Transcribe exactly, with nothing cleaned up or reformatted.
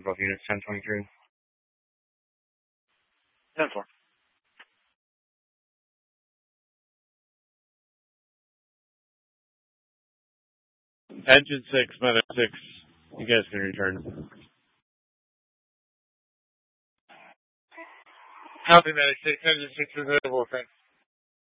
both units, ten twenty-three. ten four. Engine six, Mother six. You guys can return. Copy, Medic six. Engine six is available. Thanks.